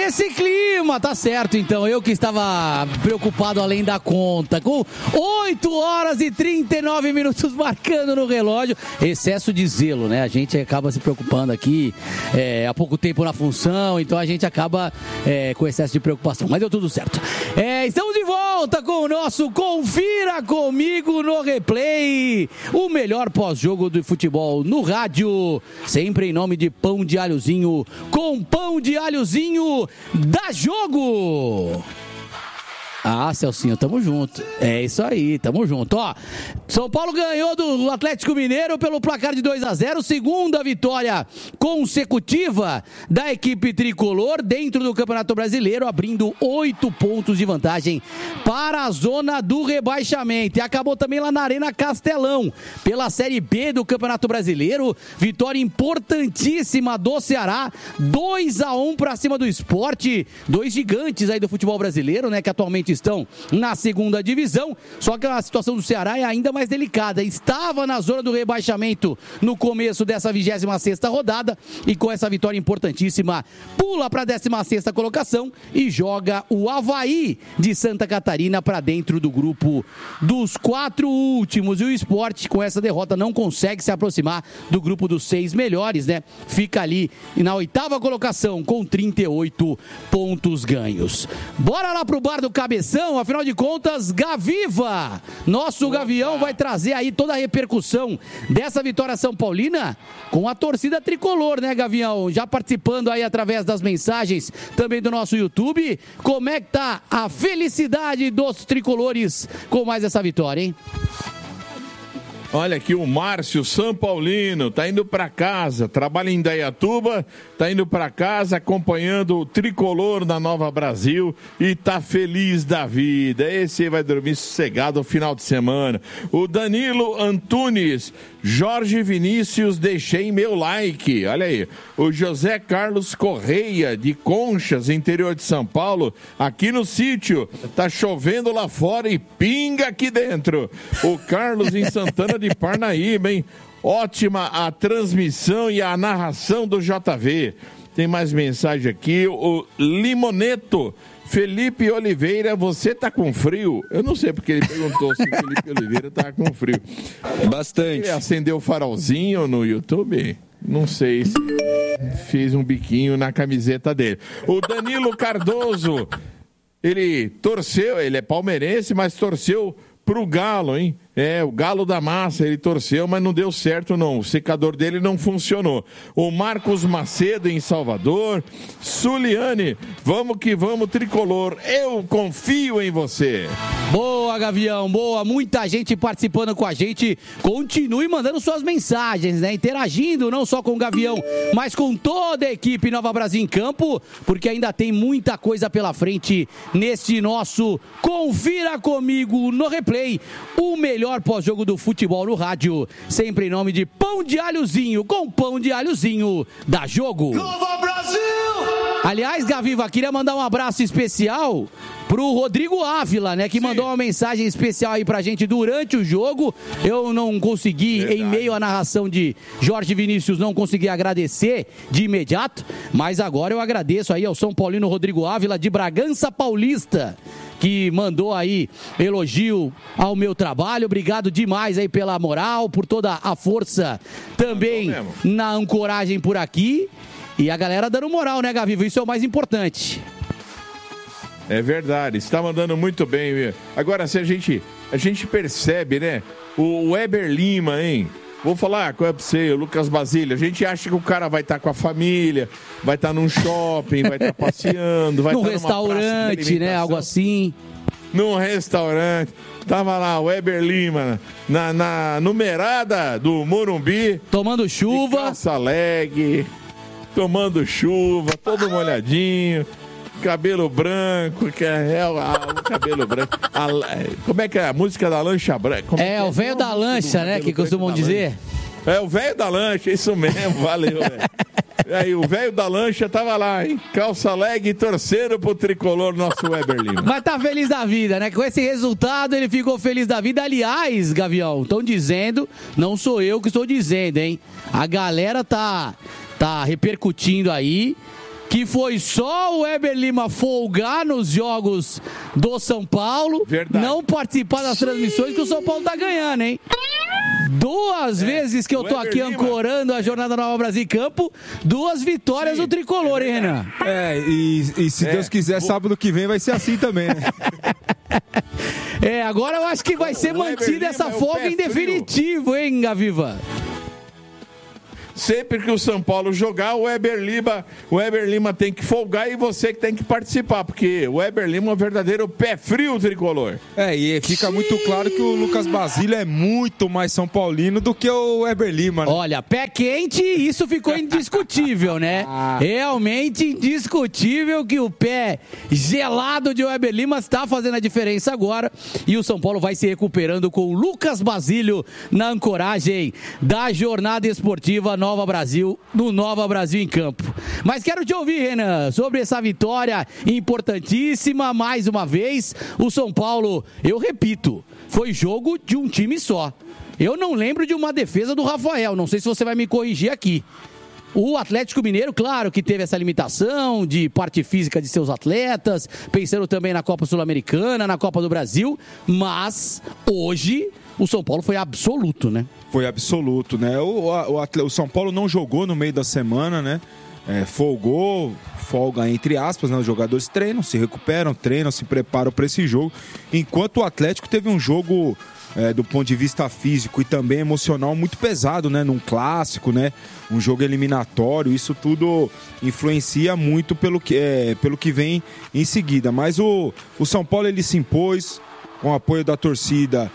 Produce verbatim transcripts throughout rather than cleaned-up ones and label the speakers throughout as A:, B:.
A: nesse clima, tá certo então, eu que estava preocupado além da conta, com oito horas e trinta e nove minutos marcando no relógio, excesso de zelo, né, a gente acaba se preocupando aqui, é, há pouco tempo na função, então a gente acaba é, com excesso de preocupação, mas deu tudo certo. É, estamos de volta com o nosso Confira Comigo no Replay, o melhor pós-jogo do futebol no rádio, sempre em nome de Pão de Alhozinho, com Pão de Alhozinho da Jogo. Ah, Celcinho, tamo junto. É isso aí, tamo junto. Ó, São Paulo ganhou do Atlético Mineiro pelo placar de dois a zero, segunda vitória consecutiva da equipe tricolor dentro do Campeonato Brasileiro, abrindo oito pontos de vantagem para a zona do rebaixamento. E acabou também lá na Arena Castelão, pela Série B do Campeonato Brasileiro, vitória importantíssima do Ceará, dois a um para cima do Sport, dois gigantes aí do futebol brasileiro, né, que atualmente estão na segunda divisão, só que a situação do Ceará é ainda mais delicada, estava na zona do rebaixamento no começo dessa vigésima sexta rodada e com essa vitória importantíssima pula para a décima sexta colocação e joga o Avaí de Santa Catarina para dentro do grupo dos quatro últimos, e o Sport com essa derrota não consegue se aproximar do grupo dos seis melhores, né? Fica ali na oitava colocação com trinta e oito pontos ganhos. Bora lá pro bar do Cabeção, afinal de contas, Gaviva, nosso Opa. Gavião vai trazer aí toda a repercussão dessa vitória São Paulina com a torcida tricolor, né, Gavião? Já participando aí através das mensagens também do nosso YouTube. Como é que tá a felicidade dos tricolores com mais essa vitória, hein?
B: Olha aqui o Márcio São Paulino, tá indo para casa, trabalha em Indaiatuba, tá indo para casa acompanhando o tricolor da Nova Brasil e tá feliz da vida. Esse vai dormir sossegado no final de semana. O Danilo Antunes, Jorge Vinícius, deixei meu like. Olha aí, o José Carlos Correia, de Conchas, interior de São Paulo, aqui no sítio, tá chovendo lá fora e pinga aqui dentro. O Carlos em Santana de Parnaíba, hein? Ótima a transmissão e a narração do J V. Tem mais mensagem aqui, o Limoneto. Felipe Oliveira, você tá com frio? Eu não sei porque ele perguntou se o Felipe Oliveira tá com frio.
C: Bastante.
B: Ele acendeu o farolzinho no YouTube? Não sei se fez um biquinho na camiseta dele. O Danilo Cardoso, ele torceu, ele é palmeirense, mas torceu pro Galo, hein? É, o Galo da Massa, ele torceu, mas não deu certo não, o secador dele não funcionou. O Marcos Macedo em Salvador, Suliane, vamos que vamos tricolor, eu confio em você.
A: Boa, Gavião, boa, muita gente participando com a gente, continue mandando suas mensagens, né, interagindo não só com o Gavião, mas com toda a equipe Nova Brasil em campo, porque ainda tem muita coisa pela frente neste nosso Confira Comigo no Replay, o melhor pós-jogo do futebol no rádio, sempre em nome de Pão de Alhozinho, com Pão de Alhozinho da Jogo. Nova Brasil! Aliás, Gaviva, queria mandar um abraço especial pro Rodrigo Ávila, né, que Sim. mandou uma mensagem especial aí pra gente durante o jogo. Eu não consegui, Verdade. em meio à narração de Jorge Vinícius, não consegui agradecer de imediato, mas agora eu agradeço aí ao São Paulino Rodrigo Ávila de Bragança Paulista, que mandou aí elogio ao meu trabalho. Obrigado demais aí pela moral, por toda a força também na ancoragem por aqui. E a galera dando moral, né, Gavivo? Isso é o mais importante.
B: É verdade, está mandando muito bem. Viu? Agora, se a gente, a gente percebe, né? O Weber Lima, hein? Vou falar com você, o Lucas Basílio. A gente acha que o cara vai estar com a família, vai estar num shopping, vai estar passeando, vai
A: num
B: estar
A: restaurante, né? Algo assim.
B: Num restaurante. Tava lá o Weber Lima na, na numerada do Morumbi.
A: Tomando chuva.
B: Calça leg, tomando chuva, todo molhadinho. Cabelo branco, que é, é o, a, o cabelo branco. A, como é que é a música da lancha branca?
A: É, é, o velho da lancha, né, que costumam dizer.
B: É, o velho da lancha, isso mesmo, valeu, velho. Aí, o velho da lancha tava lá, hein? Calça leg torcendo pro tricolor nosso Weber Lima.
A: Mas tá feliz da vida, né? Com esse resultado ele ficou feliz da vida. Aliás, Gavião, estão dizendo, não sou eu que estou dizendo, hein? A galera tá, tá repercutindo aí que foi só o Weber Lima folgar nos jogos do São Paulo, Verdade. não participar das transmissões que o São Paulo tá ganhando, hein? Duas é, vezes que eu tô aqui Lima. ancorando a Jornada Nova Brasil em Campo, duas vitórias Sim, do Tricolor, é hein, Renan?
C: É, e, e se é. Deus quiser, sábado que vem vai ser assim também, né?
A: É, agora eu acho que vai ser mantida essa folga em definitivo, hein, Gaviva?
B: Sempre que o São Paulo jogar, o Weber Lima, o Weber Lima tem que folgar e você que tem que participar, porque o Weber Lima é um verdadeiro pé frio tricolor.
C: É, e fica muito claro que o Lucas Basílio é muito mais São Paulino do que o Weber Lima, né?
A: Olha, pé quente, isso ficou indiscutível, né? Realmente indiscutível que o pé gelado de Weber Lima está fazendo a diferença agora, e o São Paulo vai se recuperando com o Lucas Basílio na ancoragem da jornada esportiva Nova Brasil, no Nova Brasil em Campo. Mas quero te ouvir, Renan, sobre essa vitória importantíssima, mais uma vez, o São Paulo, eu repito, foi jogo de um time só. Eu não lembro de uma defesa do Rafael, não sei se você vai me corrigir aqui. O Atlético Mineiro, claro que teve essa limitação de parte física de seus atletas, pensando também na Copa Sul-Americana, na Copa do Brasil, mas hoje o São Paulo foi absoluto, né?
C: Foi absoluto, né? O, o, o São Paulo não jogou no meio da semana, né? É, folgou, folga entre aspas, né? Os jogadores treinam, se recuperam, treinam, se preparam para esse jogo. Enquanto o Atlético teve um jogo, é, do ponto de vista físico e também emocional, muito pesado, né? Num clássico, né? Um jogo eliminatório, isso tudo influencia muito pelo que, é, pelo que vem em seguida. Mas o, o São Paulo, ele se impôs com o apoio da torcida.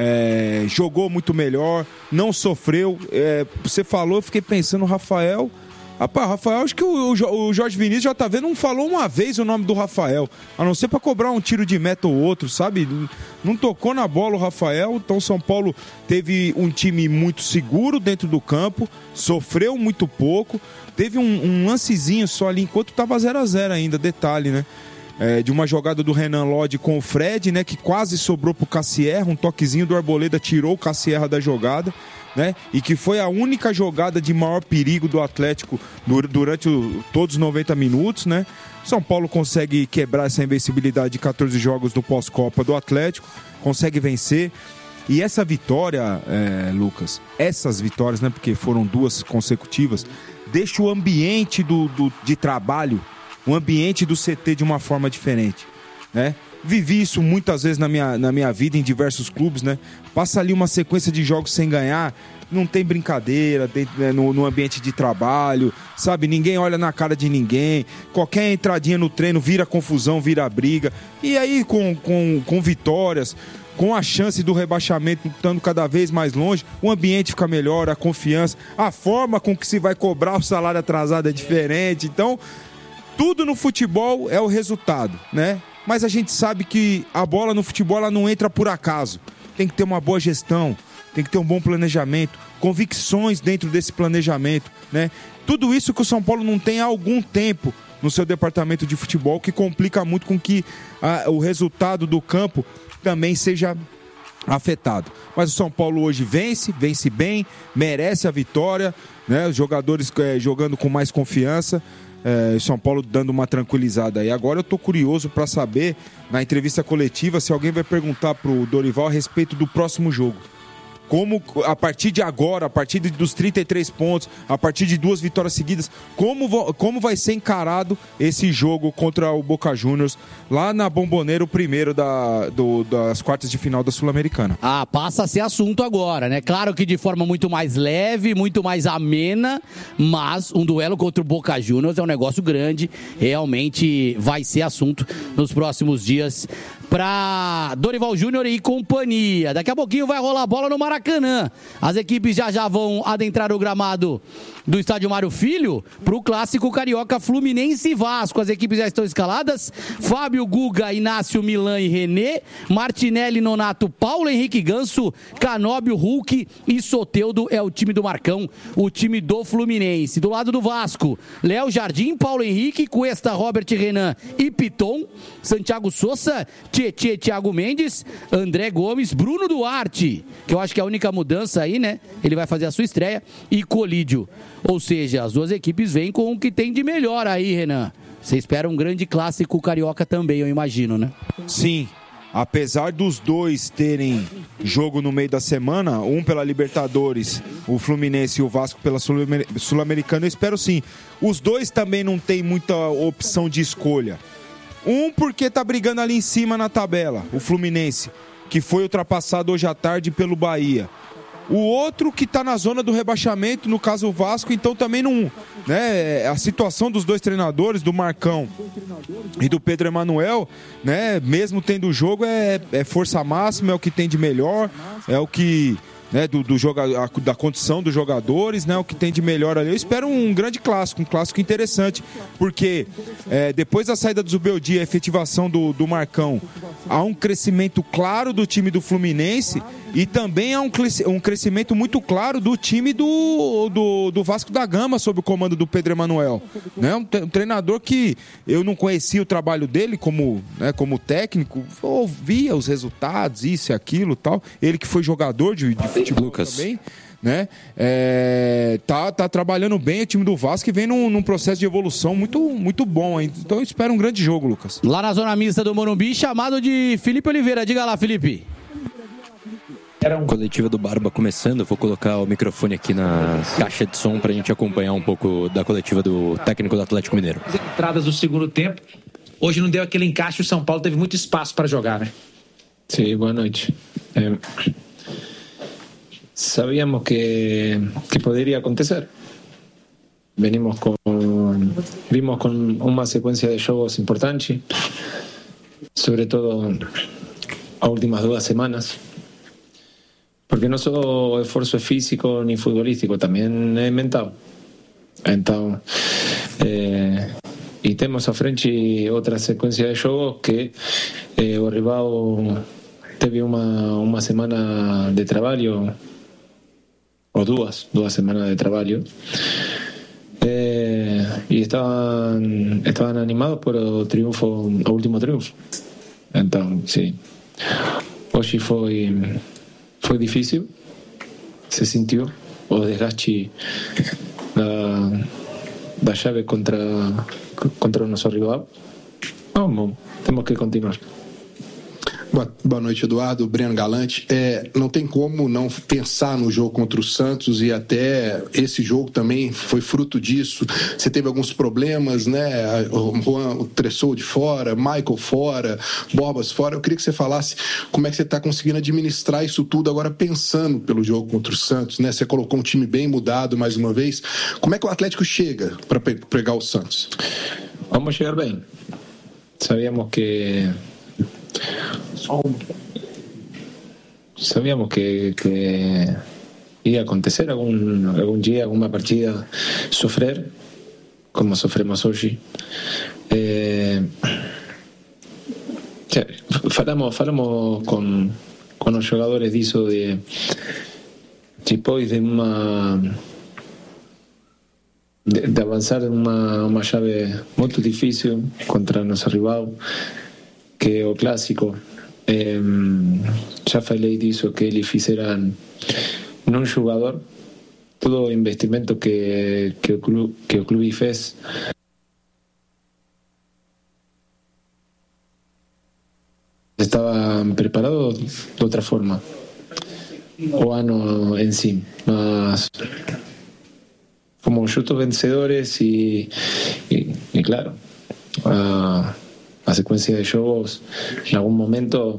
C: É, jogou muito melhor, não sofreu. É, você falou, eu fiquei pensando, Rafael. Rapaz, Rafael, acho que o, o Jorge Vinícius já tá vendo, não falou uma vez o nome do Rafael, a não ser pra cobrar um tiro de meta ou outro, sabe? Não tocou na bola o Rafael. Então São Paulo teve um time muito seguro dentro do campo, sofreu muito pouco. Teve um, um lancezinho só ali enquanto tava zero a zero ainda, detalhe, né? É, de uma jogada do Renan Lodge com o Fred, né, que quase sobrou pro Cassierra, um toquezinho do Arboleda tirou o Cassierra da jogada, né, e que foi a única jogada de maior perigo do Atlético durante o, todos os noventa minutos, né. São Paulo consegue quebrar essa invencibilidade de catorze jogos do pós-Copa do Atlético, consegue vencer. E essa vitória, é, Lucas, essas vitórias, né, porque foram duas consecutivas, deixa o ambiente do, do, de trabalho, o ambiente do C T de uma forma diferente, né? Vivi isso muitas vezes na minha, na minha vida em diversos clubes, né? Passa ali uma sequência de jogos sem ganhar, não tem brincadeira dentro, né, no, no ambiente de trabalho, sabe? Ninguém olha na cara de ninguém, qualquer entradinha no treino vira confusão, vira briga. E aí com, com, com vitórias, com a chance do rebaixamento estando cada vez mais longe, o ambiente fica melhor, a confiança, a forma com que se vai cobrar o salário atrasado é diferente. Então, tudo no futebol é o resultado, né? Mas a gente sabe que a bola no futebol ela não entra por acaso. Tem que ter uma boa gestão, tem que ter um bom planejamento, convicções dentro desse planejamento, né? Tudo isso que o São Paulo não tem há algum tempo no seu departamento de futebol, que complica muito com que a, o resultado do campo também seja afetado. Mas o São Paulo hoje vence, vence bem, merece a vitória, né? Os jogadores é, jogando com mais confiança. É, São Paulo dando uma tranquilizada aí. Agora eu tô curioso para saber, na entrevista coletiva, se alguém vai perguntar pro Dorival a respeito do próximo jogo. Como, a partir de agora, a partir dos trinta e três pontos, a partir de duas vitórias seguidas, como, como vai ser encarado esse jogo contra o Boca Juniors lá na Bombonera, o primeiro da, do, das quartas de final da Sul-Americana?
A: Ah, passa a ser assunto agora, né? Claro que de forma muito mais leve, muito mais amena, mas um duelo contra o Boca Juniors é um negócio grande, realmente vai ser assunto nos próximos dias para Dorival Júnior e companhia. Daqui a pouquinho vai rolar a bola no Maracanã. As equipes já já vão adentrar o gramado do estádio Mário Filho para o clássico carioca Fluminense e Vasco. As equipes já estão escaladas: Fábio, Guga, Inácio, Milan e René, Martinelli, Nonato, Paulo Henrique Ganso, Canóbio, Hulk e Soteldo. É o time do Marcão, o time do Fluminense. Do lado do Vasco, Léo Jardim, Paulo Henrique, Cuesta, Robert, Renan e Piton. Santiago Sousa, Tietê, Thiago Mendes, André Gomes, Bruno Duarte, que eu acho que é a única mudança aí, né? Ele vai fazer a sua estreia, e Colídio. Ou seja, as duas equipes vêm com o que tem de melhor aí, Renan. Você espera um grande clássico carioca também, eu imagino, né?
C: Sim. Apesar dos dois terem jogo no meio da semana, um pela Libertadores, o Fluminense e o Vasco pela Sul-Americana, eu espero sim. Os dois também não tem muita opção de escolha. Um porque tá brigando ali em cima na tabela, o Fluminense, que foi ultrapassado hoje à tarde pelo Bahia. O outro que está na zona do rebaixamento, no caso o Vasco, então também não... Né, a situação dos dois treinadores, do Marcão e do Pedro Emanuel, né, mesmo tendo o jogo, é, é força máxima, é o que tem de melhor, é o que... Né, do, do joga, da condição dos jogadores, né, o que tem de melhor ali. Eu espero um grande clássico, um clássico interessante, porque é, depois da saída do Zubeldia, a efetivação do, do Marcão, há um crescimento claro do time do Fluminense e também há um, um crescimento muito claro do time do, do, do Vasco da Gama, sob o comando do Pedro Emanuel. Né, um, um treinador que eu não conhecia o trabalho dele como, né, como técnico, ouvia os resultados, isso e aquilo tal. Ele que foi jogador de, de futebol
D: Lucas.
C: Também, né? É, tá, tá trabalhando bem o time do Vasco e vem num, num processo de evolução muito, muito bom. Hein? Então eu espero um grande jogo, Lucas.
A: Lá na zona mista do Morumbi, chamado de Felipe Oliveira. Diga lá, Felipe.
D: Era um coletiva do Barba começando, vou colocar o microfone aqui na caixa de som pra gente acompanhar um pouco da coletiva do técnico do Atlético Mineiro.
E: As entradas do segundo tempo, hoje não deu aquele encaixe, o São Paulo teve muito espaço para jogar, né?
F: Sim, boa noite. É... Sabíamos que, que podría acontecer. Venimos con, vimos con una secuencia de juegos importante, sobre todo las últimas dos semanas, porque no solo esfuerzo físico ni futbolístico, también es mental. Entonces, eh, y tenemos a frente otra secuencia de juegos que eh, o rival teve una, una semana de trabajo, o duas, duas semanas de trabalho, eh, e estaban, estaban animados por o triunfo, o último triunfo. Então, sim, hoje foi, foi difícil, se sentiu o desgaste da, da chave contra, contra o nosso rival. Vamos, temos que continuar.
G: Boa, boa noite, Eduardo. Breno Galante. É, não tem como não pensar no jogo contra o Santos, e até esse jogo também foi fruto disso. Você teve alguns problemas, né? O Juan, o Tressou de fora, Michael fora, Borbas fora. Eu queria que você falasse como é que você está conseguindo administrar isso tudo agora pensando pelo jogo contra o Santos, né? Você colocou um time bem mudado mais uma vez. Como é que o Atlético chega para pegar o Santos?
F: Vamos chegar bem. Sabíamos que Sabíamos que, que iba a acontecer algún, algún día, alguna partida, sofrer, como sofremos hoy. Eh, falamos, falamos con, con los jugadores disso de depois de uma de, de avançar em uma, uma chave muito difícil contra nosso rival, que é o clássico. Eh, já falei disso, que eles fizeram num jogador todo o investimento que, que, o clube, que o clube fez estavam preparados de outra forma o ano em si, mas como justos vencedores e, e, e claro, a, a sequência de jogos em algum momento,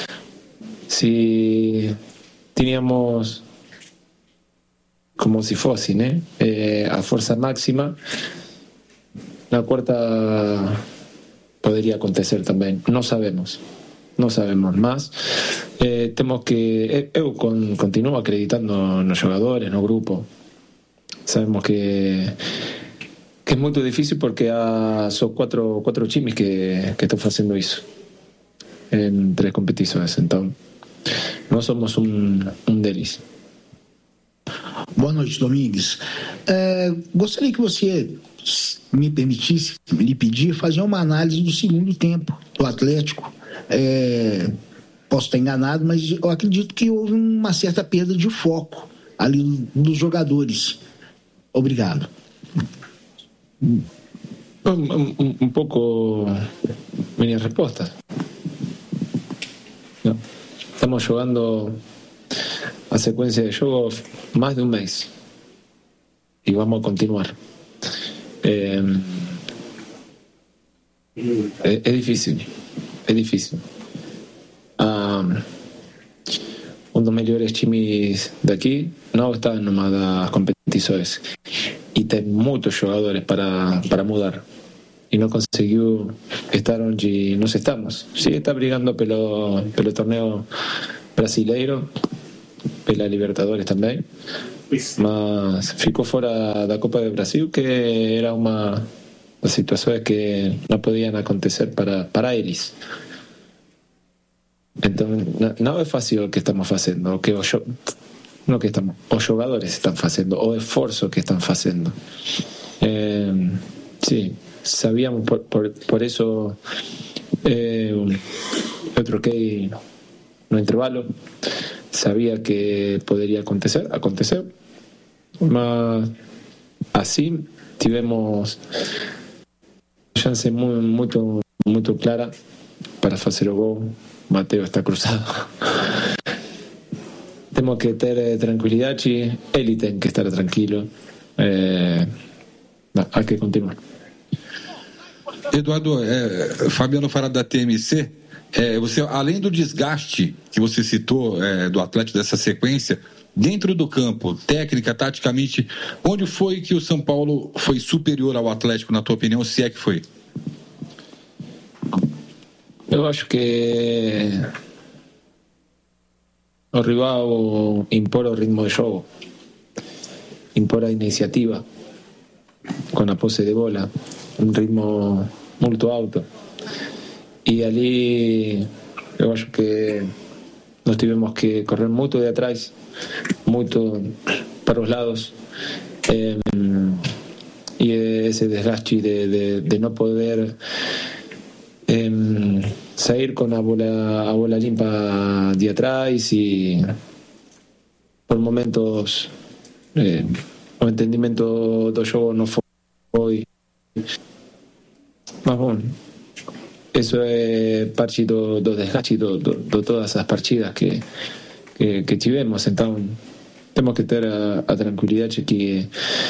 F: se tínhamos como se fosse, né, eh, a força máxima, na quarta poderia acontecer também, não sabemos. No sabemos más. Eh, temos que. Eu con, continuo acreditando nos jogadores, no grupo. Sabemos que, que é muito difícil porque há só quatro, quatro times que, que estão fazendo isso em três competições. Então, nós somos um, um deles.
H: Boa noite, Domingues. É, gostaria que você me permitisse lhe pedir fazer uma análise do segundo tempo do Atlético. É, posso estar enganado, mas eu acredito que houve uma certa perda de foco ali dos jogadores. Obrigado.
F: Un, un, un poco minha resposta. No. Estamos jugando a secuencia de juegos más de un mes y vamos a continuar. Eh, es, es difícil, es difícil. Um, um dos melhores times daqui não está numa das competições e tem muitos jogadores para, para mudar e não conseguiu estar onde nós estamos. Sí, está brigando pelo, pelo torneio brasileiro, pela Libertadores também, mas ficou fora da Copa do Brasil, que era uma das situações que não podiam acontecer para, para eles. Então, não é fácil o que estamos fazendo, o que os, não que estamos, os jogadores estão fazendo, o esforço que estão fazendo. Eh, sim, sabíamos, por, por, por isso eh, eu troquei no intervalo, sabia que poderia acontecer, aconteceu, mas assim tivemos chance muito, muito, muito clara para fazer o gol. Mateo está cruzado. Temos que ter tranquilidade, ele tem que estar tranquilo. É... Não, há que continuar.
I: Eduardo, é, Fabiano Fará da T M C, é, você, além do desgaste que você citou é, do Atlético dessa sequência, dentro do campo, técnica, taticamente, onde foi que o São Paulo foi superior ao Atlético, na tua opinião, se é que foi?
F: Eu acho que o rival impor o ritmo de jogo, impor a iniciativa com a posse de bola, um ritmo muito alto. E ali eu acho que nós tivemos que correr muito de atrás, muito para os lados. Eh, e esse desgaste de, de, de não poder Eh, sair con la bola, a bola limpa de atrás y por momentos eh, o entendimiento do jogo no foi, mas bom, isso é parte do, do desgaste de todas as partidas que, que, que tivemos. Então temos que ter a, a tranquilidade que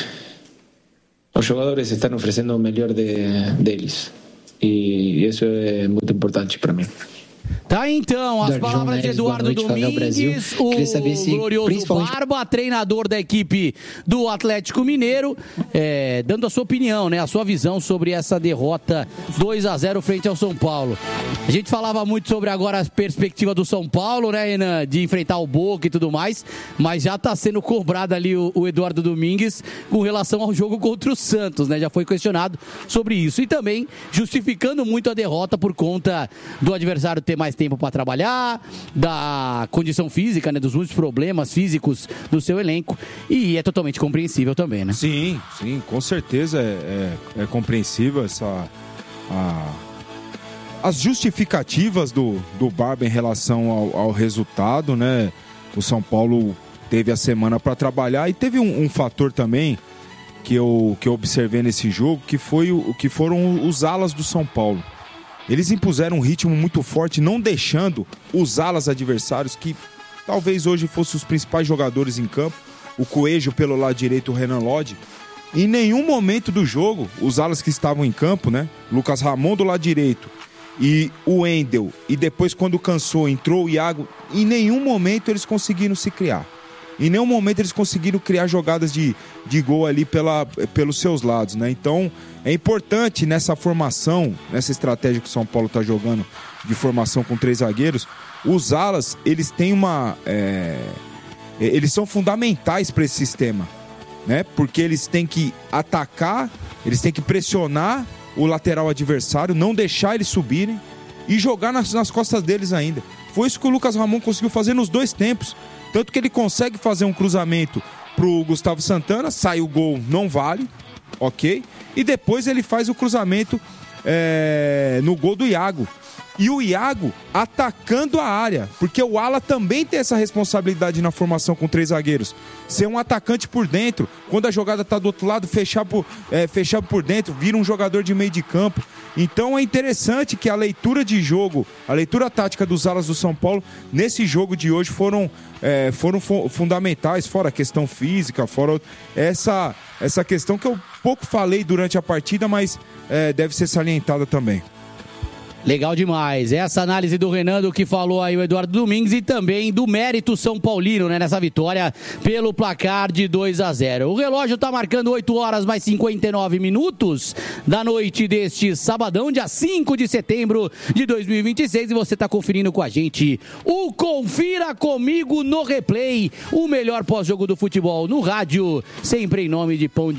F: os jogadores estão oferecendo o melhor de, deles. E isso é muito importante para mim.
A: Tá, então, as
J: Jorge
A: palavras
J: Neves,
A: de Eduardo
J: boa noite, Fabiano
A: Domingues,
J: Brasil. Queria saber
A: o
J: se,
A: glorioso
J: principalmente...
A: Barba, treinador da equipe do Atlético Mineiro, é, dando a sua opinião, né, a sua visão sobre essa derrota dois a zero frente ao São Paulo. A gente falava muito sobre agora a perspectiva do São Paulo, né, Renan, de enfrentar o Boca e tudo mais, mas já tá sendo cobrado ali o, o Eduardo Domingues com relação ao jogo contra o Santos, né, já foi questionado sobre isso e também justificando muito a derrota por conta do adversário ter mais tempo para trabalhar, da condição física, né, dos muitos problemas físicos do seu elenco, e é totalmente compreensível também, né?
C: Sim, sim, com certeza é, é, é compreensível essa, a, as justificativas do, do Barba em relação ao, ao resultado, né? O São Paulo teve a semana para trabalhar e teve um, um fator também que eu, que eu observei nesse jogo, que, foi o, que foram os alas do São Paulo. Eles impuseram um ritmo muito forte, não deixando os alas adversários, que talvez hoje fossem os principais jogadores em campo, o Coelho pelo lado direito, o Renan Lodge. Em nenhum momento do jogo, os alas que estavam em campo, né? Lucas Ramon do lado direito e o Wendel, e depois quando cansou, entrou o Iago, em nenhum momento eles conseguiram se criar. Em nenhum momento eles conseguiram criar jogadas de, de gol ali pela, pelos seus lados, né? Então é importante nessa formação, nessa estratégia que o São Paulo está jogando de formação com três zagueiros, os alas, eles têm uma... É, eles são fundamentais para esse sistema, né? Porque eles têm que atacar, eles têm que pressionar o lateral adversário, não deixar eles subirem e jogar nas, nas costas deles ainda. Foi isso que o Lucas Ramon conseguiu fazer nos dois tempos. Tanto que ele consegue fazer um cruzamento pro Gustavo Santana, sai o gol, não vale, ok? E depois ele faz o cruzamento é, no gol do Iago. E o Iago atacando a área, porque o ala também tem essa responsabilidade na formação com três zagueiros. Ser um atacante por dentro, quando a jogada está do outro lado, fechar por, é, fechar por dentro, vira um jogador de meio de campo. Então é interessante que a leitura de jogo, a leitura tática dos alas do São Paulo, nesse jogo de hoje foram, é, foram fu- fundamentais, fora a questão física, fora essa, essa questão que eu pouco falei durante a partida, mas é, deve ser salientada também.
A: Legal demais. Essa análise do Renan, do que falou aí o Eduardo Domingues, e também do mérito São Paulino, né, nessa vitória pelo placar de dois a zero. O relógio está marcando oito horas mais cinquenta e nove minutos da noite deste sabadão, dia cinco de setembro de dois mil e vinte e seis, e você está conferindo com a gente o Confira Comigo no Replay, o melhor pós-jogo do futebol no rádio, sempre em nome de Pão de